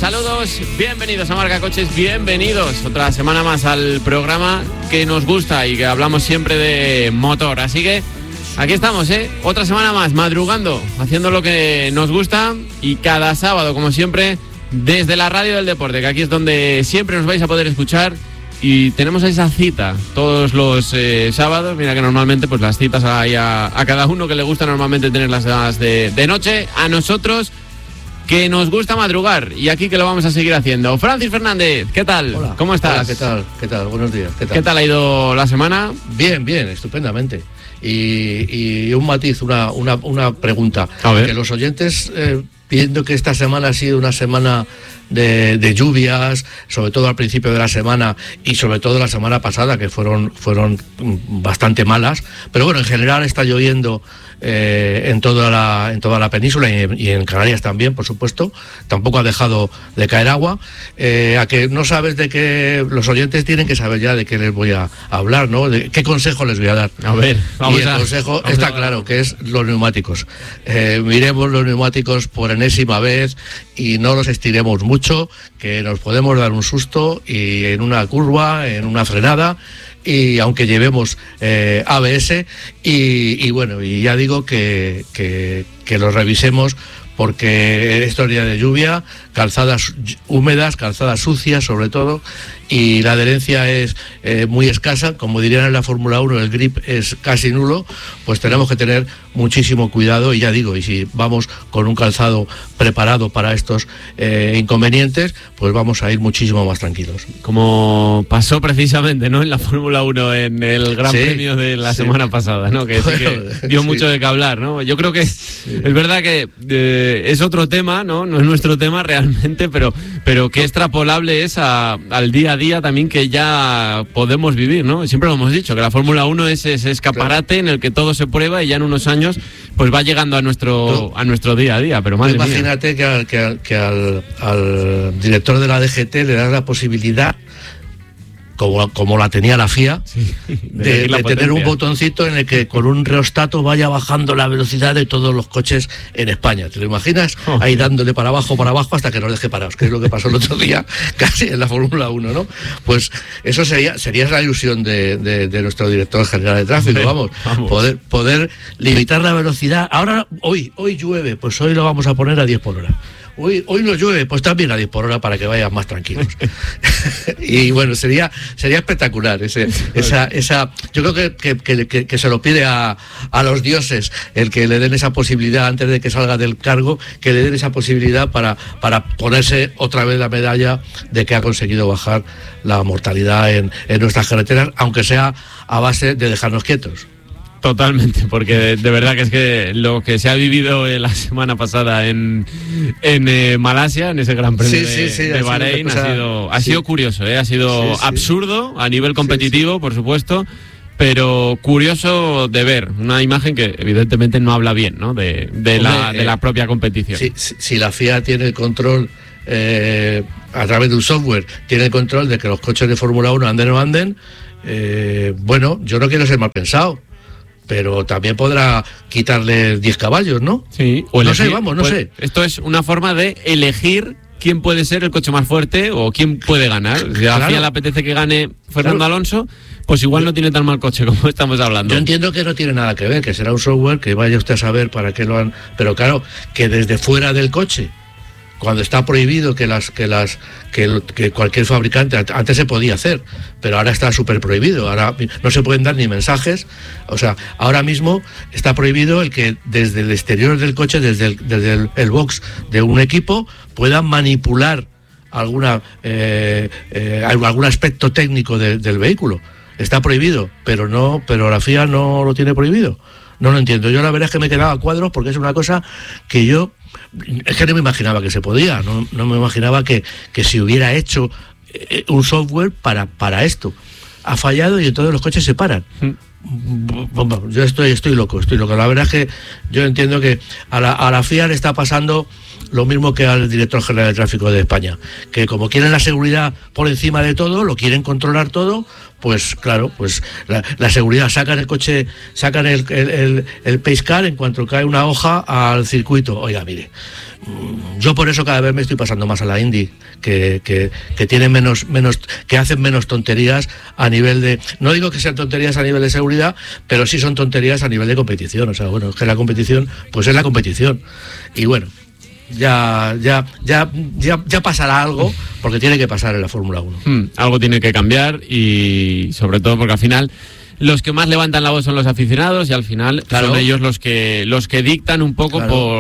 Saludos, bienvenidos a Marca Coches, bienvenidos otra semana más al programa que nos gusta y que hablamos siempre de motor. Así que aquí estamos, otra semana más, madrugando, haciendo lo que nos gusta y cada sábado, como siempre, desde la radio del deporte, que aquí es donde siempre nos vais a poder escuchar. Y tenemos esa cita todos los sábados. Mira que normalmente pues las citas hay a cada uno que le gusta normalmente tenerlas de noche. A nosotros que nos gusta madrugar y aquí que lo vamos a seguir haciendo. Francis Fernández, ¿qué tal? Hola. ¿Cómo estás? Hola, ¿qué tal? Buenos días. ¿Qué tal ha ido la semana? Bien, estupendamente. Y un matiz, una pregunta. A ver. Que los oyentes, viendo que esta semana ha sido una semana de lluvias, sobre todo al principio de la semana y sobre todo la semana pasada, que fueron bastante malas, pero bueno, en general está lloviendo en toda la península y en Canarias también, por supuesto. Tampoco ha dejado de caer agua. A que no sabes de qué, los oyentes tienen que saber ya de qué les voy a hablar, ¿no? De qué consejo les voy a dar. A ver, y el consejo está claro, que es los neumáticos. Miremos los neumáticos por enésima vez y no los estiremos mucho, que nos podemos dar un susto y en una curva, en una frenada, y aunque llevemos ABS y bueno, y ya digo que los revisemos, porque estos días de lluvia, calzadas húmedas, calzadas sucias sobre todo, y la adherencia es muy escasa, como dirían en la Fórmula 1, el grip es casi nulo, pues tenemos que tener muchísimo cuidado, y ya digo, y si vamos con un calzado preparado para estos inconvenientes, pues vamos a ir muchísimo más tranquilos. Como pasó precisamente, ¿no?, en la Fórmula 1 en el Gran Premio de la semana pasada, ¿no?, que, bueno, sí que dio mucho de qué hablar, ¿no? Yo creo que es verdad que es otro tema, ¿no? No es nuestro tema realmente, pero que extrapolable es al día a día también que ya podemos vivir, ¿no? Siempre lo hemos dicho, que la Fórmula 1 es ese escaparate en el que todo se prueba y ya en unos años pues va llegando a nuestro día a día, pero madre mía. Imagínate que al director de la DGT le das la posibilidad, como la tenía la FIA, de tener un botoncito en el que con un reostato vaya bajando la velocidad de todos los coches en España. ¿Te lo imaginas? Ahí dándole para abajo hasta que nos deje parados, que es lo que pasó el otro día casi en la Fórmula 1, ¿no? Pues eso sería la ilusión de nuestro director general de tráfico, vamos. Poder limitar la velocidad. Ahora, hoy llueve, pues hoy lo vamos a poner a 10 por hora. Hoy no llueve, pues también a 10 por hora para que vayan más tranquilos. Y bueno, sería espectacular esa yo creo que se lo pide a los dioses el que le den esa posibilidad antes de que salga del cargo, que le den esa posibilidad para ponerse otra vez la medalla de que ha conseguido bajar la mortalidad en nuestras carreteras, aunque sea a base de dejarnos quietos. Totalmente, porque de verdad que es que lo que se ha vivido la semana pasada en Malasia, en ese Gran Premio de Bahrein, ha sido curioso, ha sido absurdo a nivel competitivo, por supuesto, pero curioso de ver, una imagen que evidentemente no habla bien, ¿no?, de la propia competición. Si la FIA tiene el control, a través de un software, tiene el control de que los coches de Fórmula 1 anden o no anden, bueno, yo no quiero ser mal pensado, pero también podrá quitarle 10 caballos, ¿no? Sí. O elegir, no sé. Esto es una forma de elegir quién puede ser el coche más fuerte o quién puede ganar. Si a la FIA le apetece que gane Fernando Alonso, pues igual no tiene tan mal coche como estamos hablando. Yo entiendo que no tiene nada que ver, que será un software que vaya usted a saber para qué lo han... Pero claro, que desde fuera del coche, cuando está prohibido que cualquier fabricante, antes se podía hacer, pero ahora está súper prohibido, ahora no se pueden dar ni mensajes, o sea, ahora mismo está prohibido el que desde el exterior del coche, desde el box de un equipo, puedan manipular algún aspecto técnico del vehículo. Está prohibido, pero la FIA no lo tiene prohibido. No lo entiendo. Yo la verdad es que me quedaba a cuadros, porque es una cosa que yo es que no me imaginaba que se podía, no me imaginaba que se hubiera hecho un software para esto. Ha fallado y entonces los coches se paran. Yo estoy loco. La verdad es que yo entiendo que a la FIA le está pasando lo mismo que al director general de tráfico de España, que como quieren la seguridad por encima de todo, lo quieren controlar todo, pues claro, pues la seguridad, sacan el coche, sacan el pace car en cuanto cae una hoja al circuito. Oiga, mire, yo por eso cada vez me estoy pasando más a la Indy, que tiene menos, que hacen menos tonterías a nivel de, no digo que sean tonterías a nivel de seguridad, pero sí son tonterías a nivel de competición. O sea, bueno, es que la competición, pues es la competición. Y bueno, ya pasará algo, porque tiene que pasar en la Fórmula 1. Algo tiene que cambiar, y sobre todo porque al final los que más levantan la voz son los aficionados, y al final son ellos los que dictan un poco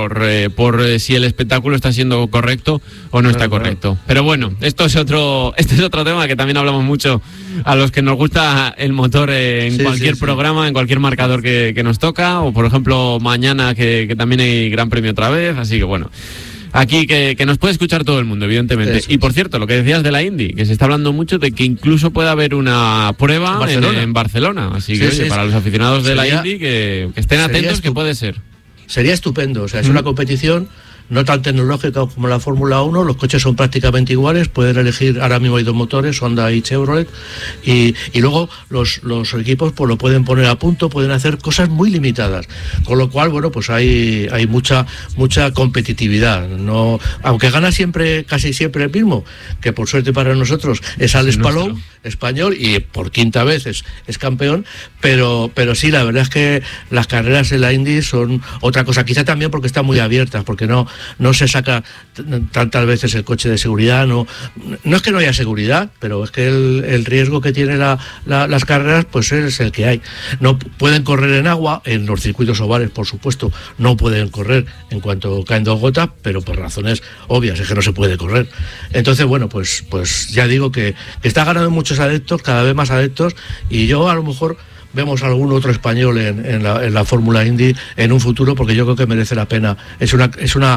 por si el espectáculo está siendo correcto o no está correcto. Pero bueno, este es otro tema que también hablamos mucho a los que nos gusta el motor en cualquier programa, en cualquier marcador que nos toca, o por ejemplo mañana que también hay Gran Premio otra vez, así que bueno. Aquí que nos puede escuchar todo el mundo, evidentemente. Eso. Y por cierto, lo que decías de la Indy, que se está hablando mucho de que incluso puede haber una prueba en Barcelona. Así que, oye, para los aficionados de la Indy, que estén atentos, que puede ser. Sería estupendo. O sea, es una competición no tan tecnológica como la Fórmula 1, los coches son prácticamente iguales, pueden elegir, ahora mismo hay 2 motores, Honda y Chevrolet, y luego los equipos pues lo pueden poner a punto, pueden hacer cosas muy limitadas, con lo cual, bueno, pues hay mucha competitividad, no, aunque gana casi siempre el mismo, que por suerte para nosotros es Alex Palou, español, y por 5ª vez es campeón, pero sí, la verdad es que las carreras en la Indy son otra cosa, quizá también porque están muy abiertas, porque no se saca tantas veces el coche de seguridad, no es que no haya seguridad, pero es que el riesgo que tienen las carreras pues es el que hay. No pueden correr en agua, en los circuitos ovales por supuesto no pueden correr en cuanto caen 2 gotas, pero por razones obvias, es que no se puede correr. Entonces bueno, pues ya digo que está ganando muchos adeptos, cada vez más adeptos, y yo a lo mejor vemos algún otro español en la Fórmula Indy en un futuro, porque yo creo que merece la pena. Es una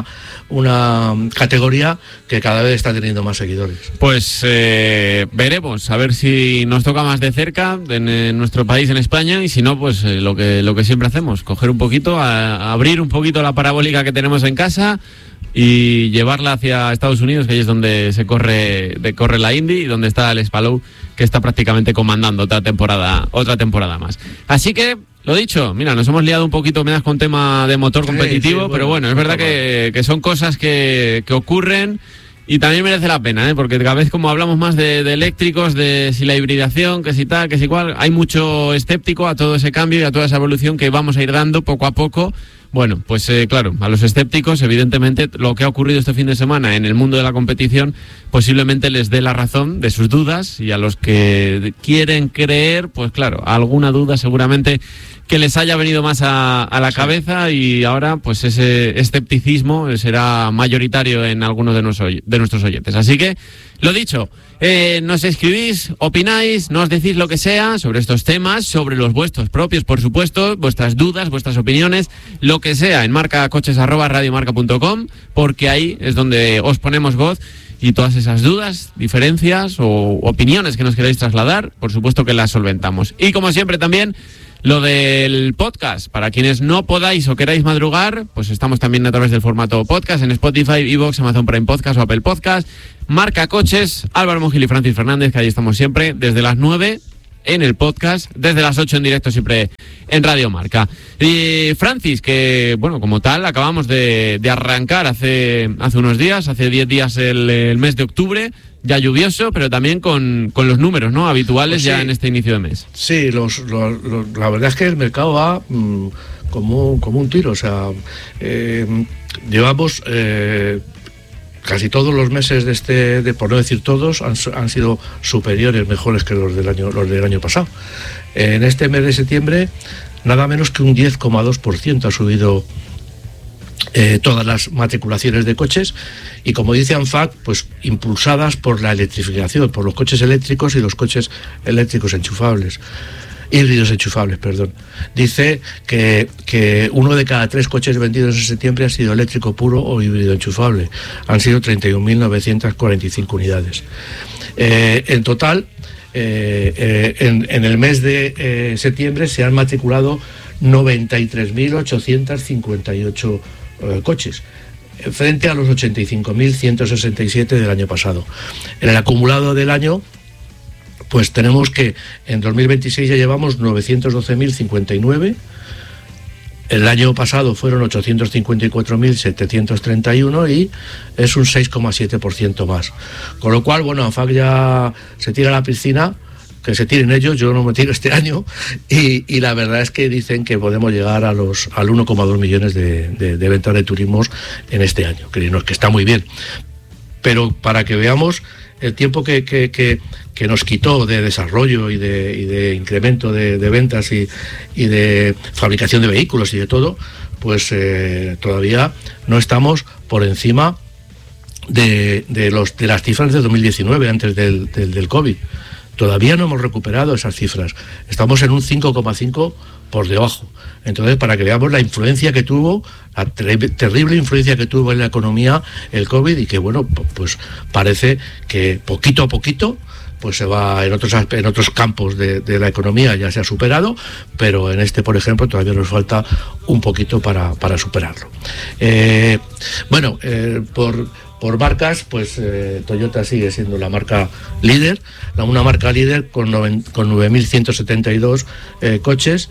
categoría que cada vez está teniendo más seguidores. Pues veremos, a ver si nos toca más de cerca en nuestro país, en España, y si no, pues lo que siempre hacemos, coger un poquito, abrir un poquito la parabólica que tenemos en casa y llevarla hacia Estados Unidos, que ahí es donde se corre la Indy y donde está Alex Palou, que está prácticamente comandando otra temporada más. Así que, lo dicho, mira, nos hemos liado un poquito menos con tema de motor competitivo, pero bueno, es verdad que son cosas que ocurren. Y también merece la pena, porque cada vez como hablamos más de eléctricos, de si la hibridación, que si tal, que si cual, hay mucho escéptico a todo ese cambio y a toda esa evolución que vamos a ir dando poco a poco. Bueno, pues claro, a los escépticos, evidentemente, lo que ha ocurrido este fin de semana en el mundo de la competición posiblemente les dé la razón de sus dudas, y a los que quieren creer, pues claro, alguna duda seguramente que les haya venido más a la cabeza, y ahora pues ese escepticismo será mayoritario en algunos de nuestros oyentes. Así que, lo dicho, nos escribís, opináis, nos decís lo que sea sobre estos temas, sobre los vuestros propios, por supuesto, vuestras dudas, vuestras opiniones, lo que sea, en marcacoches@radiomarca.com, porque ahí es donde os ponemos voz, y todas esas dudas, diferencias o opiniones que nos queráis trasladar, por supuesto que las solventamos. Y como siempre también, lo del podcast, para quienes no podáis o queráis madrugar, pues estamos también a través del formato podcast en Spotify, iVoox, Amazon Prime Podcast o Apple Podcast. Marca Coches, Álvaro Mongil y Francis Fernández, que ahí estamos siempre desde las 9 en el podcast, desde las 8 en directo siempre en Radio Marca. Y Francis, que bueno, como tal, acabamos de arrancar hace unos días, hace 10 días el mes de octubre, ya lluvioso, pero también con los números, ¿no?, habituales, pues sí, ya en este inicio de mes. Sí, la verdad es que el mercado va como un tiro, o sea, llevamos casi todos los meses por no decir todos, han sido superiores, mejores que los del año pasado. En este mes de septiembre, nada menos que un 10,2% ha subido todas las matriculaciones de coches, y como dice ANFAC, pues impulsadas por la electrificación, por los coches eléctricos y los coches eléctricos híbridos enchufables, perdón. Dice que 1 de cada 3 coches vendidos en septiembre ha sido eléctrico puro o híbrido enchufable. Han sido 31.945 unidades. En total, en el mes de septiembre se han matriculado 93.858 coches, frente a los 85.167 del año pasado. En el acumulado del año, pues tenemos que en 2026 ya llevamos 912.059. El año pasado fueron 854.731 y es un 6,7% más. Con lo cual, bueno, ANFAC ya se tira a la piscina, que se tiren ellos, yo no me tiro este año, y la verdad es que dicen que podemos llegar al 1,2 millones de ventas de turismos en este año, que está muy bien. Pero para que veamos el tiempo que nos quitó de desarrollo y de incremento de ventas y de fabricación de vehículos y de todo, pues todavía no estamos por encima de las cifras de 2019, antes del COVID. Todavía no hemos recuperado esas cifras. Estamos en un 5,5 por debajo. Entonces, para que veamos la influencia que tuvo, la terrible influencia que tuvo en la economía el COVID, y que, bueno, pues parece que poquito a poquito pues se va en otros campos de la economía ya se ha superado, pero en este, por ejemplo, todavía nos falta un poquito para superarlo. Por marcas, pues Toyota sigue siendo la marca líder, una marca líder con 9.172 coches,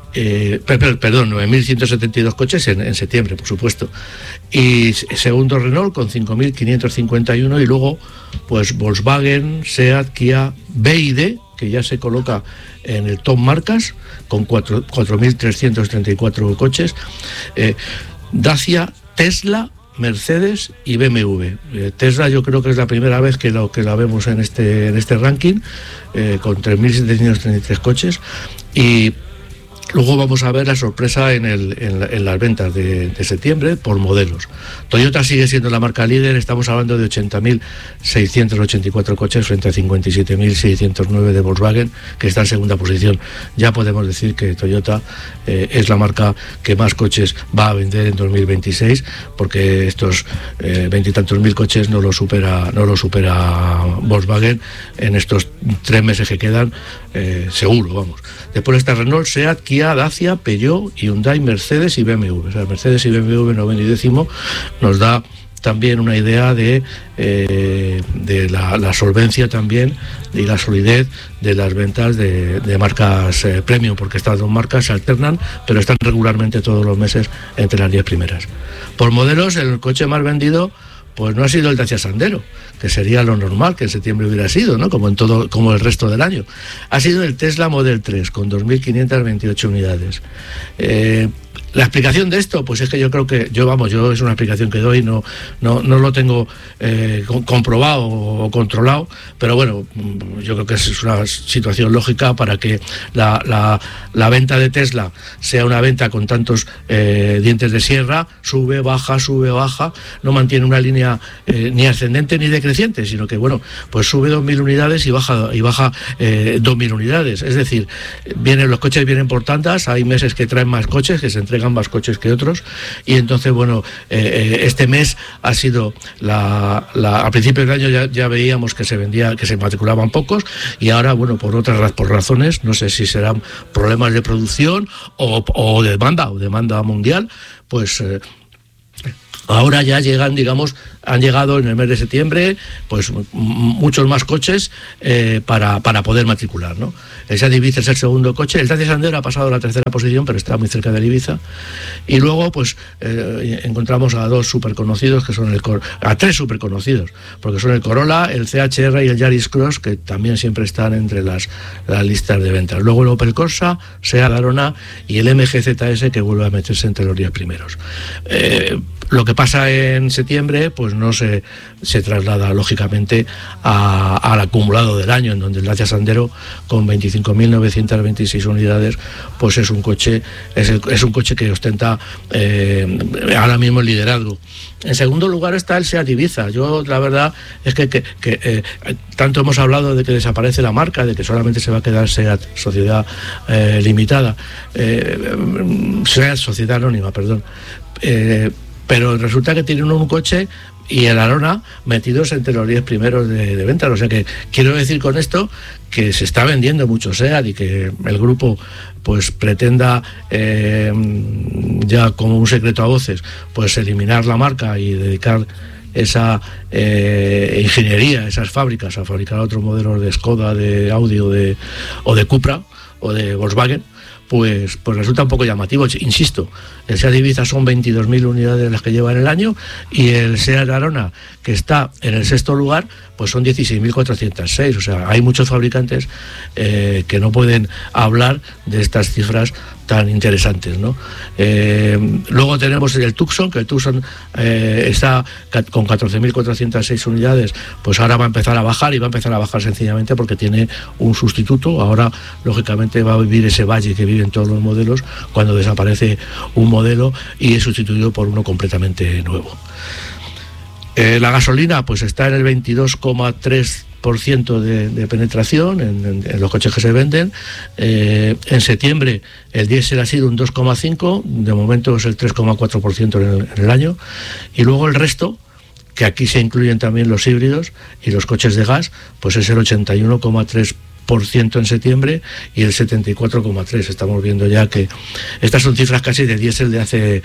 9.172 coches en septiembre, por supuesto. Y segundo Renault con 5.551, y luego pues Volkswagen, SEAT, Kia, BYD, que ya se coloca en el top marcas con 4.334 coches, Dacia, Tesla, Mercedes y BMW. Tesla yo creo que es la primera vez que la vemos en este ranking, con 3.733 coches, y luego vamos a ver la sorpresa en las ventas de septiembre por modelos. Toyota sigue siendo la marca líder, estamos hablando de 80.684 coches frente a 57.609 de Volkswagen, que está en segunda posición. Ya podemos decir que Toyota es la marca que más coches va a vender en 2026, porque estos 20 y tantos mil coches no lo supera Volkswagen en estos 3 meses que quedan, seguro, vamos. Después está Renault, SEAT, Kia, Dacia, Peugeot, Hyundai, Mercedes y BMW. O sea, Mercedes y BMW noveno y décimo nos da también una idea de la solvencia también y la solidez de las ventas de marcas premium, porque estas dos marcas se alternan, pero están regularmente todos los meses entre las 10 primeras. Por modelos, el coche más vendido pues no ha sido el Dacia Sandero, que sería lo normal que en septiembre hubiera sido, ¿no? Como el resto del año. Ha sido el Tesla Model 3 con 2.528 unidades. La explicación de esto, pues es que yo creo que yo es una explicación que doy, no lo tengo comprobado o controlado, pero bueno, yo creo que es una situación lógica para que la venta de Tesla sea una venta con tantos dientes de sierra, sube, baja, no mantiene una línea ni ascendente ni decreciente, sino que, bueno, pues sube 2.000 unidades y baja 2.000 unidades. Es decir, los coches vienen por tandas, hay meses que traen más coches, que se entregan más coches que otros, y entonces, bueno, este mes ha sido al principio del año ya veíamos que se matriculaban pocos, y ahora, bueno, por razones, no sé si serán problemas de producción o de demanda mundial, pues ahora ya han llegado en el mes de septiembre pues muchos más coches para poder matricular, ¿no? El SEAT Ibiza es el segundo coche, el Dacia Sandero ha pasado a la tercera posición, pero está muy cerca del Ibiza, y luego pues encontramos a tres súper conocidos, porque son el Corolla, el CHR y el Yaris Cross, que también siempre están entre las listas de ventas. Luego el Opel Corsa, SEAT Arona y el MG ZS, que vuelve a meterse entre los 10 primeros. Lo que pasa en septiembre pues no se traslada lógicamente al acumulado del año, en donde el Dacia Sandero con 25.926 unidades pues es un coche que ostenta ahora mismo el liderazgo. En segundo lugar está el SEAT Ibiza. Yo la verdad es que tanto hemos hablado de que desaparece la marca, de que solamente se va a quedar SEAT Sociedad Limitada, SEAT Sociedad Anónima, perdón. Pero resulta que tienen un coche y el Arona metidos entre los 10 primeros de ventas. O sea que quiero decir con esto que se está vendiendo mucho SEAT, y que el grupo pues pretenda ya como un secreto a voces pues eliminar la marca y dedicar esa ingeniería, esas fábricas, a fabricar otros modelos de Skoda, de Audi o de Cupra o de Volkswagen, pues resulta un poco llamativo. Insisto, el SEAT Ibiza son 22.000 unidades las que lleva en el año, y el SEAT Arona, que está en el sexto lugar, pues son 16.406. O sea, hay muchos fabricantes que no pueden hablar de estas cifras tan interesantes, ¿no? Luego tenemos el Tucson, que el Tucson está con 14.406 unidades, pues ahora va a empezar a bajar, y va a empezar a bajar sencillamente porque tiene un sustituto. Ahora, lógicamente, va a vivir ese valle que viven todos los modelos cuando desaparece un modelo y es sustituido por uno completamente nuevo. La gasolina pues está en el 22,3% de penetración en los coches que se venden. En septiembre el diésel ha sido un 2,5%, de momento es el 3,4% en el año, y luego el resto, que aquí se incluyen también los híbridos y los coches de gas, pues es el 81,3% en septiembre y el 74,3%. Estamos viendo ya que estas son cifras casi de diésel de hace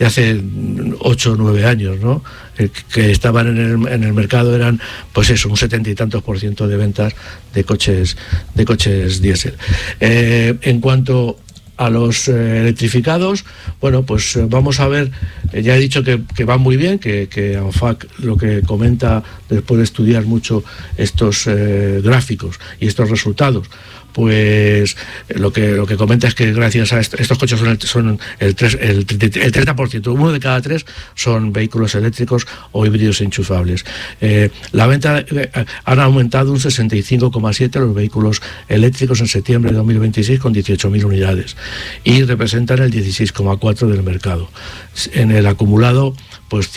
8 o 9 años, ¿no? Que estaban en el mercado, eran pues eso, un 70 y tantos % de ventas de coches diésel. En cuanto a los electrificados, bueno, pues vamos a ver, ya he dicho que van muy bien, que ANFAC lo que comenta después de estudiar mucho estos gráficos y estos resultados, pues lo que comenta es que gracias a estos coches son el 30%, uno de cada 3 son vehículos eléctricos o híbridos enchufables. La venta han aumentado un 65,7% los vehículos eléctricos en septiembre de 2026, con 18.000 unidades, y representan el 16,4% del mercado. En el acumulado, pues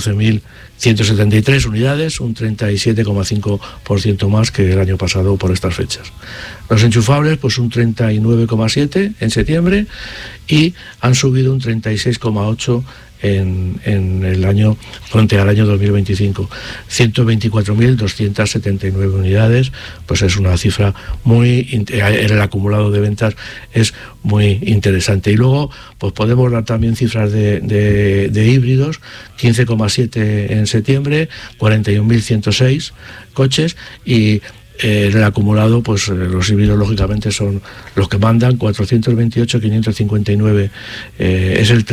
112.173 unidades, un 37,5% más que el año pasado por estas fechas. Los enchufables, pues un 39,7% en septiembre, y han subido un 36,8% en el año frente al año 2025. 124.279 unidades, pues es una cifra en el acumulado de ventas es muy interesante. Y luego pues podemos dar también cifras de híbridos: 15,7 en septiembre, 41.106 coches, y en el acumulado, pues los híbridos lógicamente son los que mandan, 428.559, es el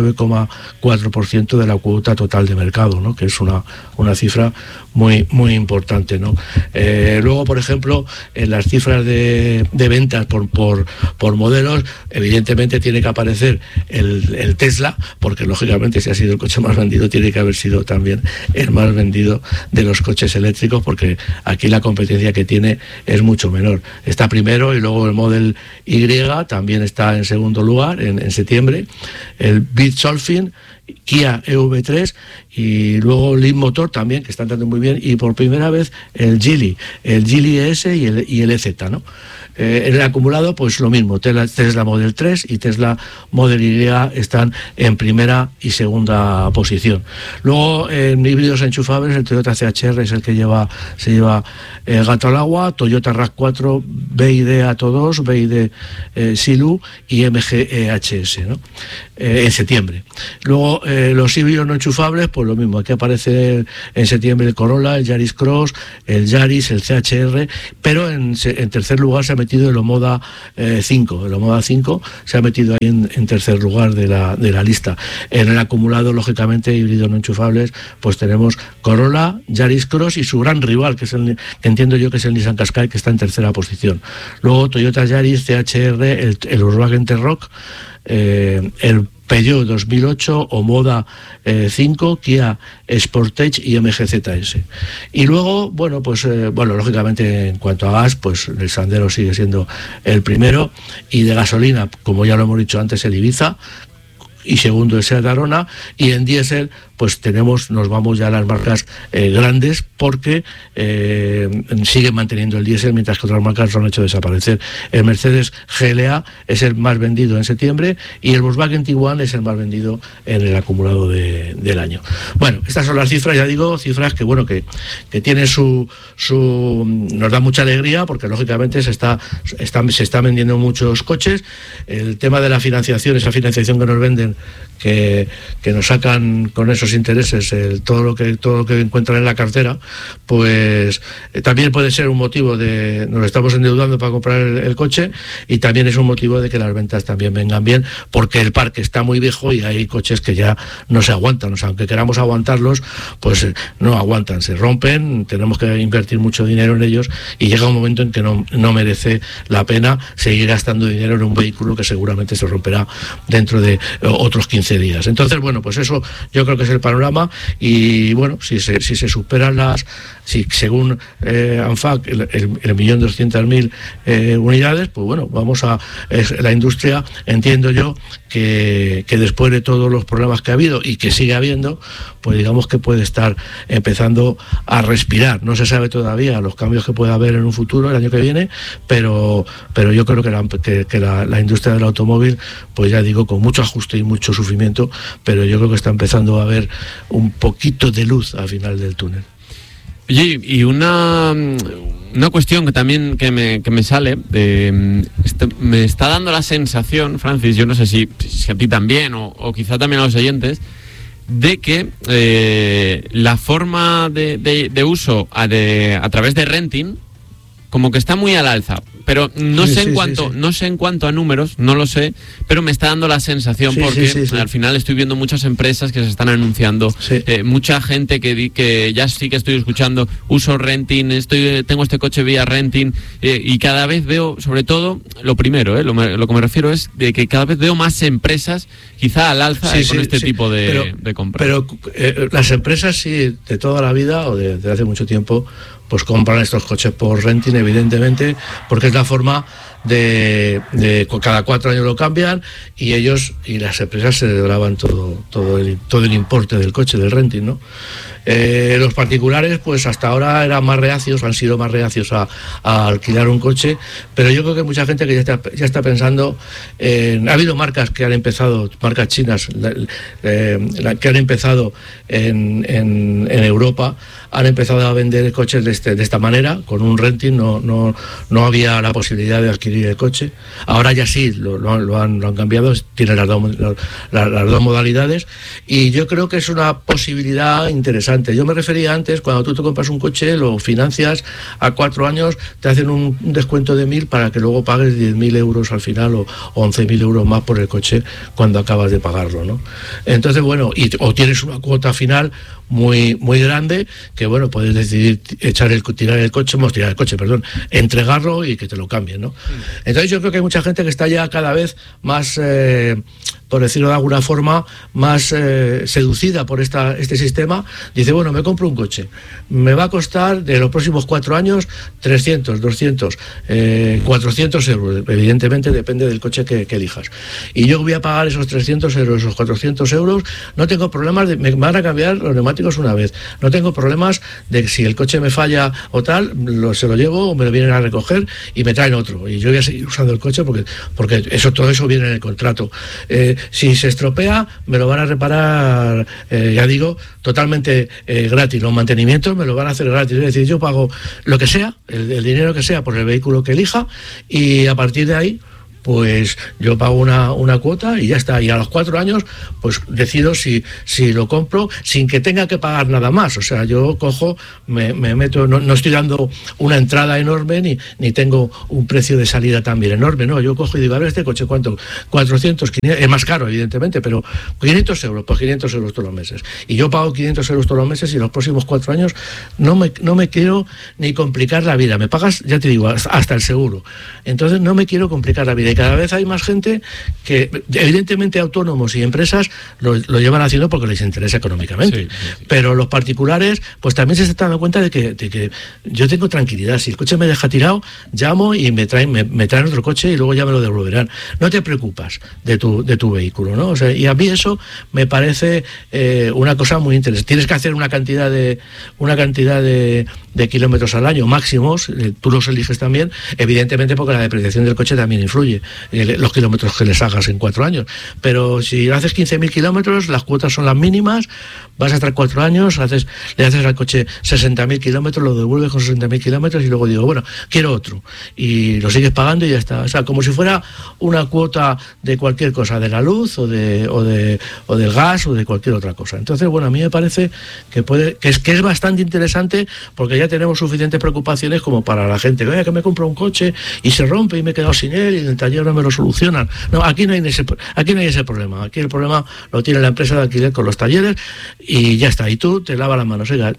39,4% de la cuota total de mercado, ¿no? Que es una cifra muy importante, ¿no? Luego, por ejemplo, en las cifras de ventas por modelos, evidentemente tiene que aparecer el Tesla, porque lógicamente si ha sido el coche más vendido, tiene que haber sido también el más vendido de los coches eléctricos, porque aquí la competencia que tiene es mucho menor. Está primero, y luego el Model Y también está en segundo lugar en septiembre, el Bitsolfin, Kia EV3 y luego Leapmotor también, que están dando muy bien, y por primera vez el Geely ES y el EZ, ¿no? En el acumulado, pues lo mismo, Tesla Model 3 y Tesla Model Y están en primera y segunda posición. Luego, en híbridos enchufables, el Toyota CHR es el que se lleva el gato al agua, Toyota RAV4, BYD Atto 2, BYD Silu y MG EHS, ¿no? En septiembre. Luego, los híbridos no enchufables, pues lo mismo, aquí aparece en septiembre el Corolla, el Yaris Cross, el Yaris, el CHR, pero en tercer lugar se ha metido el Omoda 5. El Omoda 5 se ha metido ahí en tercer lugar de la lista. En el acumulado, lógicamente, híbridos no enchufables, pues tenemos Corolla, Yaris Cross y su gran rival, que entiendo yo que es el Nissan Qashqai, que está en tercera posición. Luego Toyota Yaris, CHR, el Volkswagen T-Roc, el Peugeot 2008, Omoda 5, Kia Sportage y MG ZS. Y luego, lógicamente en cuanto a gas, pues el Sandero sigue siendo el primero, y de gasolina, como ya lo hemos dicho antes, el Ibiza, y segundo el SEAT Arona, y en diésel pues nos vamos ya a las marcas grandes, porque siguen manteniendo el diésel, mientras que otras marcas lo han hecho desaparecer. El Mercedes GLA es el más vendido en septiembre, y el Volkswagen Tiguan es el más vendido en el acumulado del año. Bueno, estas son las cifras, ya digo, cifras que tienen nos da mucha alegría, porque lógicamente se están vendiendo muchos coches. El tema de la financiación, esa financiación que nos venden, que nos sacan con esos esos intereses, todo lo que encuentran en la cartera, pues también puede ser un motivo de nos estamos endeudando para comprar el coche, y también es un motivo de que las ventas también vengan bien, porque el parque está muy viejo y hay coches que ya no se aguantan. O sea, aunque queramos aguantarlos, pues no aguantan, se rompen, tenemos que invertir mucho dinero en ellos, y llega un momento en que no merece la pena seguir gastando dinero en un vehículo que seguramente se romperá dentro de otros 15 días. Entonces, bueno, pues eso yo creo que es el panorama. Y bueno, si se superan si según ANFAC el 1.200.000 unidades, pues bueno, la industria, entiendo yo que después de todos los problemas que ha habido y que sigue habiendo, pues digamos que puede estar empezando a respirar. No se sabe todavía los cambios que pueda haber en un futuro, el año que viene, pero yo creo que la industria del automóvil, pues ya digo, con mucho ajuste y mucho sufrimiento, pero yo creo que está empezando a haber un poquito de luz al final del túnel. Oye, y una cuestión que también que me sale, me está dando la sensación, Francis, yo no sé si a ti también o quizá también a los oyentes, de que la forma de uso a través de renting como que está muy al alza. Pero no sé en cuanto a números, no lo sé, pero me está dando la sensación porque al final estoy viendo muchas empresas que se están anunciando, mucha gente que ya sí que estoy escuchando, uso renting, tengo este coche vía renting, y cada vez veo, sobre todo, lo primero, lo que me refiero es de que cada vez veo más empresas quizá al alza con este tipo de compras. Pero las empresas sí, de toda la vida o de hace mucho tiempo, pues compran estos coches por renting, evidentemente, porque es la forma de cada 4 años lo cambian, y las empresas se graban todo el importe del coche, del renting, ¿no? Los particulares, pues hasta ahora han sido más reacios a alquilar un coche, pero yo creo que mucha gente que ya está pensando ha habido marcas que han empezado, marcas chinas, que han empezado en Europa, han empezado a vender coches de esta manera, con un renting. No había la posibilidad de adquirir el coche. Ahora ya sí, lo han cambiado, tiene las dos modalidades, y yo creo que es una posibilidad interesante. Yo me refería antes, cuando tú te compras un coche, lo financias a 4 años, te hacen un descuento de 1.000 para que luego pagues 10.000 euros al final, o 11.000 euros más por el coche cuando acabas de pagarlo, ¿no? Entonces, bueno, o tienes una cuota final muy, muy grande, que bueno, puedes decidir entregarlo y que te lo cambien, ¿no? Entonces yo creo que hay mucha gente que está ya cada vez más, por decirlo de alguna forma, más seducida por este sistema. Dice, bueno, me compro un coche, me va a costar de los próximos 4 años 300, 200, 400 euros, evidentemente depende del coche que elijas, y yo voy a pagar esos 300 euros, esos 400 euros, no tengo problemas, me van a cambiar los neumáticos una vez, no tengo problemas de que si el coche me falla o tal, se lo llevo o me lo vienen a recoger y me traen otro, y yo voy a seguir usando el coche porque todo eso viene en el contrato. Si se estropea, me lo van a reparar, ya digo, totalmente gratis. Los mantenimientos me lo van a hacer gratis. Es decir, yo pago lo que sea, el dinero que sea por el vehículo que elija, y a partir de ahí, pues yo pago una cuota y ya está. Y a los 4 años, pues decido si lo compro sin que tenga que pagar nada más. O sea, yo cojo, me meto, no estoy dando una entrada enorme ni tengo un precio de salida también enorme. No, yo cojo y digo, a ver, este coche, ¿cuánto? 400, 500, es más caro, evidentemente, pero 500 euros, pues 500 euros todos los meses. Y yo pago 500 euros todos los meses, y los próximos 4 años no me quiero ni complicar la vida. Me pagas, ya te digo, hasta el seguro. Entonces no me quiero complicar la vida. Y cada vez hay más gente que, evidentemente, autónomos y empresas lo llevan haciendo porque les interesa económicamente. Sí. Pero los particulares, pues también se están dando cuenta de que yo tengo tranquilidad. Si el coche me deja tirado, llamo y me traen otro coche y luego ya me lo devolverán. No te preocupas de tu vehículo, ¿no? O sea, y a mí eso me parece una cosa muy interesante. Tienes que hacer una cantidad de kilómetros al año máximos, tú los eliges también, evidentemente, porque la depreciación del coche también influye. los kilómetros que les hagas en 4 años. Pero si haces 15.000 kilómetros, las cuotas son las mínimas, vas a estar 4 años, le haces al coche 60.000 kilómetros, lo devuelves con 60.000 kilómetros y luego digo, bueno, quiero otro. Y lo sigues pagando y ya está. O sea, como si fuera una cuota de cualquier cosa, de la luz o del gas o de cualquier otra cosa. Entonces, bueno, a mí me parece que es bastante interesante, porque ya tenemos suficientes preocupaciones como para la gente, oye, que me compro un coche y se rompe y me he quedado sin él y en el taller no me lo solucionan. No, aquí no hay ese problema. Aquí el problema lo tiene la empresa de alquiler con los talleres y ya está. Y tú te lavas las manos. Oiga,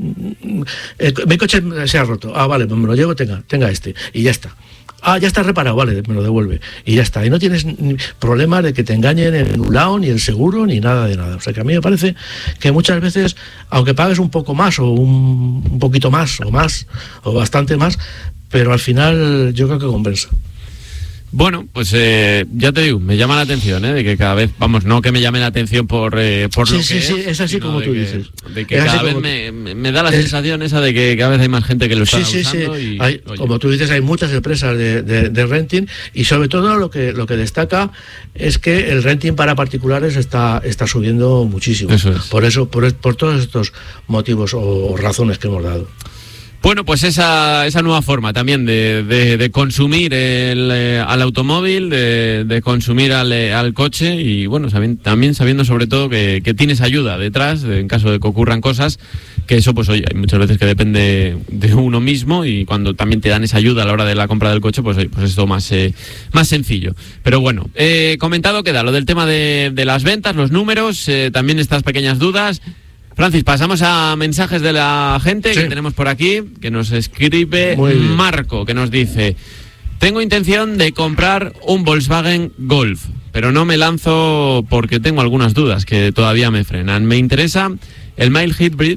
mi coche se ha roto. Ah, vale, pues me lo llevo, tenga este. Y ya está. Ah, ya está reparado, vale, me lo devuelve. Y ya está. Y no tienes problemas de que te engañen en un lado, ni el seguro, ni nada de nada. O sea que a mí me parece que muchas veces, aunque pagues un poco más, o un poquito más, o bastante más, pero al final yo creo que compensa. Bueno, pues ya te digo, me llama la atención, de que cada vez, vamos, no que me llame la atención por lo que es así como tú dices. De que cada vez me da la sensación esa de que cada vez hay más gente que lo está usando. Sí. Como tú dices, hay muchas empresas de renting, y sobre todo lo que destaca es que el renting para particulares está subiendo muchísimo. Eso es. Por todos estos motivos o razones que hemos dado. Bueno, pues esa nueva forma también de consumir al automóvil, de consumir al coche, y bueno, también sabiendo sobre todo que tienes ayuda detrás en caso de que ocurran cosas, que eso pues oye, hay muchas veces que depende de uno mismo, y cuando también te dan esa ayuda a la hora de la compra del coche, pues es todo más sencillo. Pero bueno, comentado queda lo del tema de las ventas, los números, también estas pequeñas dudas. Francis, pasamos a mensajes de la gente que tenemos por aquí, que nos escribe Marco, que nos dice: tengo intención de comprar un Volkswagen Golf, pero no me lanzo porque tengo algunas dudas que todavía me frenan. Me interesa el mild hybrid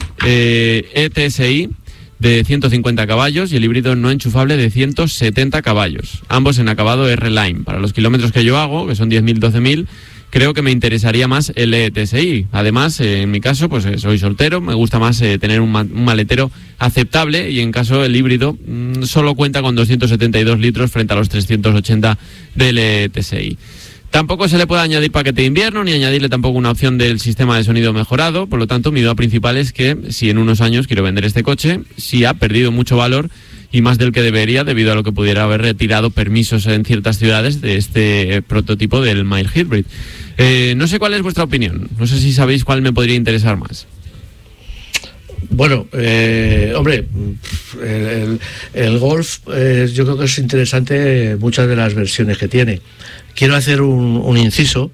ETSI de 150 caballos y el híbrido no enchufable de 170 caballos, ambos en acabado R-Line. Para los kilómetros que yo hago, que son 10.000, 12.000, creo que me interesaría más el ETSI. Además, en mi caso, pues soy soltero, me gusta más tener un maletero aceptable, y en caso el híbrido solo cuenta con 272 litros frente a los 380 del ETSI. Tampoco se le puede añadir paquete de invierno, ni añadirle tampoco una opción del sistema de sonido mejorado. Por lo tanto, mi duda principal es que si en unos años quiero vender este coche, si ha perdido mucho valor y más del que debería, debido a lo que pudiera haber retirado permisos en ciertas ciudades de este prototipo del mild hybrid. No sé cuál es vuestra opinión, no sé si sabéis cuál me podría interesar más. Bueno, hombre, el Golf yo creo que es interesante muchas de las versiones que tiene. Quiero hacer un inciso.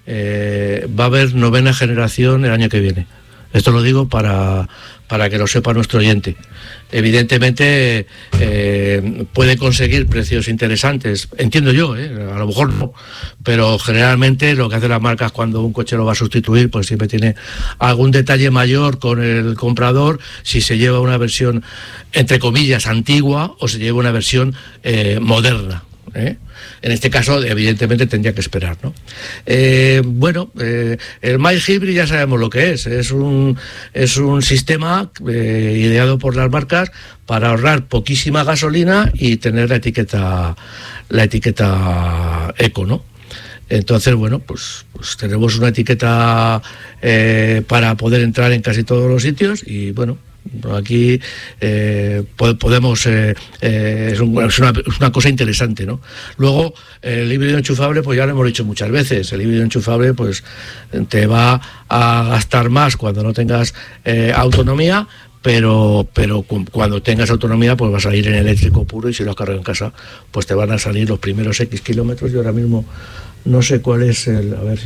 Va a haber 9ª generación el año que viene. Esto lo digo para que lo sepa nuestro oyente. Evidentemente puede conseguir precios interesantes, entiendo yo, a lo mejor no, pero generalmente lo que hacen las marcas cuando un coche lo va a sustituir, pues siempre tiene algún detalle mayor con el comprador, si se lleva una versión entre comillas antigua o se lleva una versión moderna. En este caso, evidentemente, tendría que esperar, ¿no? El mild hybrid ya sabemos lo que es un sistema ideado por las marcas para ahorrar poquísima gasolina y tener la etiqueta eco, ¿no? Entonces, bueno, pues tenemos una etiqueta para poder entrar en casi todos los sitios, y bueno, aquí podemos es una cosa interesante, ¿no? Luego el híbrido enchufable, pues ya lo hemos dicho muchas veces, el híbrido enchufable pues te va a gastar más cuando no tengas autonomía, pero cuando tengas autonomía pues vas a ir en eléctrico puro, y si lo has cargado en casa pues te van a salir los primeros X kilómetros. Yo ahora mismo no sé cuál es a ver si